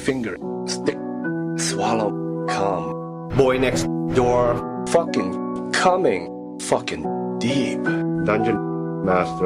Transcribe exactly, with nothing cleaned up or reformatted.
finger, stick, swallow, cum. Boy next door. Fucking coming, fucking deep. Dungeon master.